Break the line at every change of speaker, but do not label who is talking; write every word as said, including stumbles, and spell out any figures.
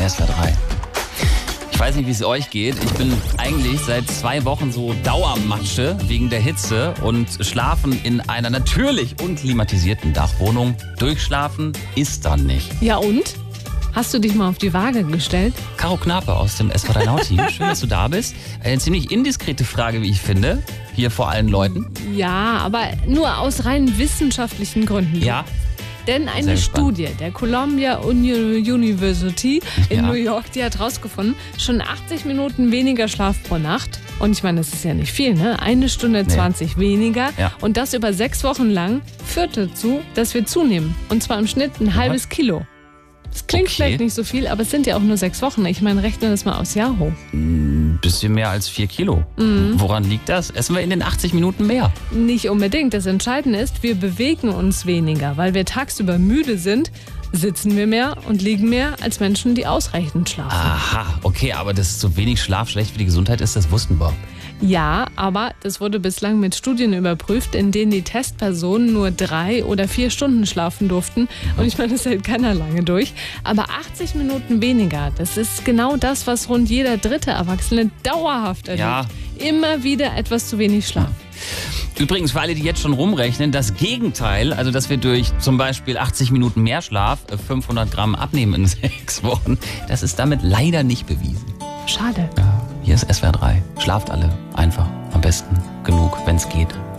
S W R drei. Ich weiß nicht, wie es euch geht. Ich bin eigentlich seit zwei Wochen so Dauermatsche wegen der Hitze und schlafen in einer natürlich unklimatisierten Dachwohnung. Durchschlafen ist dann nicht.
Ja und? Hast du dich mal auf die Waage gestellt?
Caro Knape aus dem S W R drei Now-Team. Schön, dass du da bist. Eine ziemlich indiskrete Frage, wie ich finde. Hier vor allen Leuten.
Ja, aber nur aus rein wissenschaftlichen Gründen.
Ja.
Denn eine Studie der Columbia University in
Ja.
New York, die hat herausgefunden, schon achtzig Minuten weniger Schlaf pro Nacht. Und ich meine, das ist ja nicht viel, ne? Eine Stunde zwanzig weniger.
Ja.
Und das über sechs Wochen lang führt dazu, dass wir zunehmen. Und zwar im Schnitt ein halbes Kilo. Das klingt
Okay.
vielleicht nicht so viel, aber es sind ja auch nur sechs Wochen. Ich meine, rechne das mal aufs Jahr hoch.
Ein bisschen mehr als vier Kilo.
Mhm.
Woran liegt das? Essen wir in den achtzig Minuten mehr?
Nicht unbedingt. Das Entscheidende ist, wir bewegen uns weniger. Weil wir tagsüber müde sind, sitzen wir mehr und liegen mehr als Menschen, die ausreichend schlafen.
Aha, okay, aber dass zu wenig Schlaf schlecht für die Gesundheit ist, das wussten wir.
Ja, aber das wurde bislang mit Studien überprüft, in denen die Testpersonen nur drei oder vier Stunden schlafen durften. Und ich meine, das hält keiner lange durch. Aber achtzig Minuten weniger, das ist genau das, was rund jeder dritte Erwachsene dauerhaft erlebt.
Ja.
Immer wieder etwas zu wenig Schlaf.
Übrigens, für alle, die jetzt schon rumrechnen, das Gegenteil, also dass wir durch zum Beispiel achtzig Minuten mehr Schlaf fünfhundert Gramm abnehmen in sechs Wochen, das ist damit leider nicht bewiesen.
Schade.
Ja, hier ist S W R drei. Schlaft alle einfach. Am besten genug, wenn es geht.